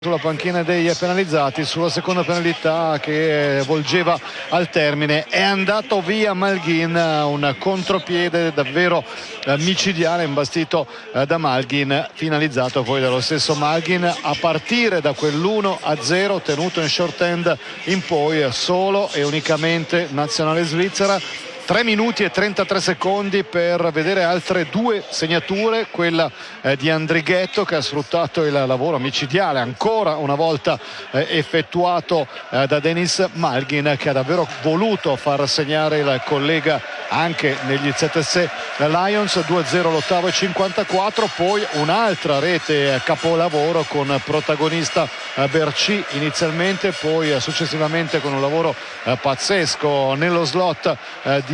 sulla panchina dei penalizzati. Sulla seconda penalità che volgeva al termine è andato via Malghin, un contropiede davvero micidiale imbastito da Malghin, finalizzato poi dallo stesso Malghin a partire da quell'1-0 tenuto in short end in poi. Solo e unicamente Nazionale Svizzera. 3 minuti e 33 secondi per vedere altre due segnature, quella di Andrighetto che ha sfruttato il lavoro micidiale ancora una volta effettuato da Denis Malghin, che ha davvero voluto far segnare il collega anche negli ZSC Lions. 2-0 all'ottavo e 54, poi un'altra rete capolavoro con protagonista Berci inizialmente, poi successivamente con un lavoro pazzesco nello slot di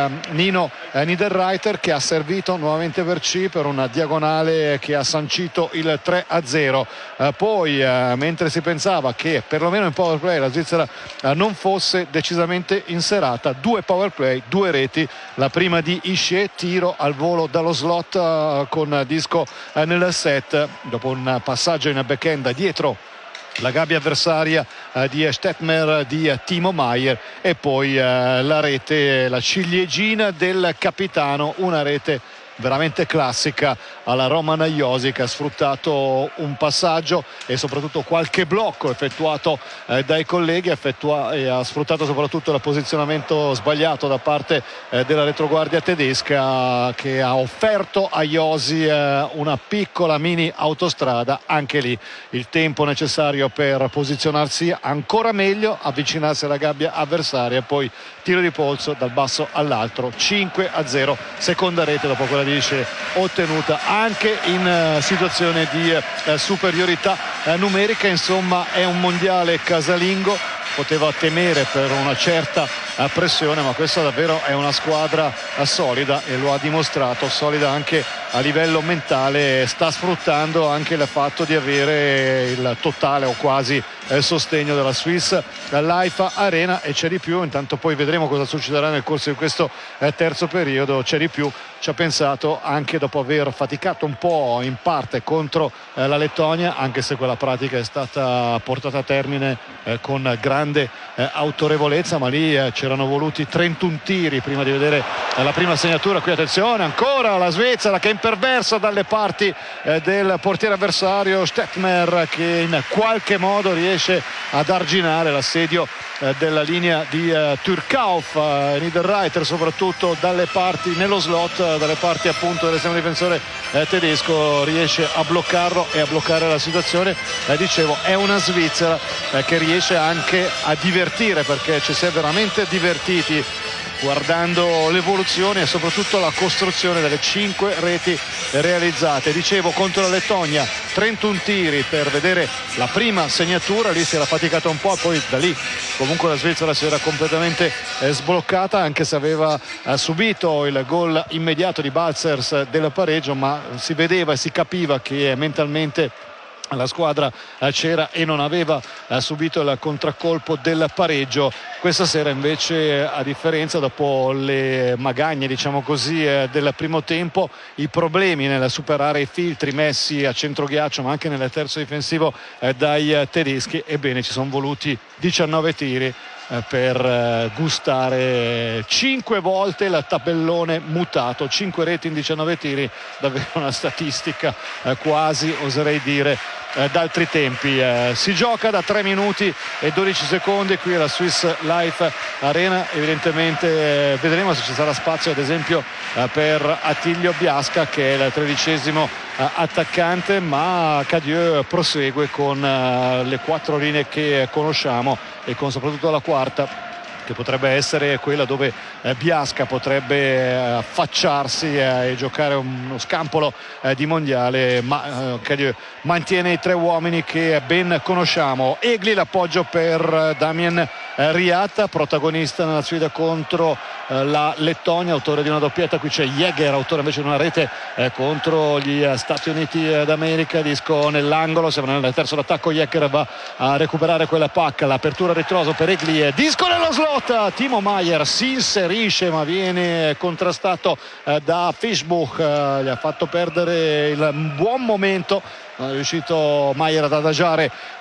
Nino Niederreiter, che ha servito nuovamente Berci per una diagonale che ha sancito il 3-0. Poi mentre si pensava che perlomeno in power play la Svizzera non fosse decisamente inserata, due power play, due reti, la prima di Ischier, tiro al volo dallo slot con disco nel set dopo un passaggio in backhand dietro la gabbia avversaria di Stettmer di Timo Maier, e poi la rete, la ciliegina del capitano, una rete veramente classica alla Roman Josi, che ha sfruttato un passaggio e soprattutto qualche blocco effettuato dai colleghi e ha sfruttato soprattutto il posizionamento sbagliato da parte della retroguardia tedesca, che ha offerto a Josi una piccola mini autostrada. Anche lì il tempo necessario per posizionarsi ancora meglio, avvicinarsi alla gabbia avversaria, poi tiro di polso dal basso all'altro. 5-0, seconda rete dopo quella di Ischier, ottenuta anche in situazione di superiorità numerica. Insomma, è un mondiale casalingo, poteva temere per una certa pressione, ma questa davvero è una squadra solida e lo ha dimostrato, solida anche a livello mentale. Sta sfruttando anche il fatto di avere il totale o quasi sostegno della Swiss Life Arena, e c'è di più. Intanto poi vedremo cosa succederà nel corso di questo terzo periodo. C'è di più, ci ha pensato anche dopo aver faticato un po' in parte contro la Lettonia, anche se quella pratica è stata portata a termine con grande autorevolezza, ma lì c'erano voluti 31 tiri prima di vedere la prima segnatura. Qui attenzione, ancora la Svizzera che è imperversa dalle parti del portiere avversario Stettmer, che in qualche modo riesce ad arginare l'assedio della linea di Turkauf. Niederreiter soprattutto dalle parti, nello slot, dalle parti appunto dell'estremo difensore tedesco, riesce a bloccarlo e a bloccare la situazione. Dicevo, è una Svizzera che riesce anche a divertire, perché ci si è veramente divertiti guardando l'evoluzione e soprattutto la costruzione delle 5 reti realizzate. Dicevo, contro la Lettonia 31 tiri per vedere la prima segnatura, lì si era faticata un po', poi da lì comunque la Svizzera si era completamente sbloccata, anche se aveva subito il gol immediato di Balzers del pareggio, ma si vedeva e si capiva che mentalmente la squadra c'era e non aveva subito il contraccolpo del pareggio. Questa sera invece, a differenza, dopo le magagne diciamo così del primo tempo, i problemi nel superare i filtri messi a centroghiaccio ma anche nel terzo difensivo dai tedeschi, ebbene ci sono voluti 19 tiri per gustare 5 volte il tabellone mutato, 5 reti in 19 tiri, davvero una statistica quasi, oserei dire, d'altri tempi. Si gioca da 3 minuti e 12 secondi qui alla Swiss Life Arena. Evidentemente vedremo se ci sarà spazio ad esempio per Attilio Biasca, che è il 13° attaccante, ma Cadieux prosegue con le 4 linee che conosciamo e con soprattutto la quarta, che potrebbe essere quella dove Biasca potrebbe affacciarsi e giocare uno scampolo di mondiale, ma Cadieux mantiene i 3 uomini che ben conosciamo. Egli l'appoggio per Damien Riat, protagonista nella sfida contro la Lettonia, autore di una doppietta. Qui c'è Jäger, autore invece di una rete contro gli Stati Uniti d'America. Disco nell'angolo, sembra nel terzo d'attacco. Jäger va a recuperare quella pacca, l'apertura a ritroso per Eglie, disco nello slot. Timo Maier si inserisce ma viene contrastato da Fischbuch, gli ha fatto perdere il buon momento. Non è riuscito Maier ad adagiare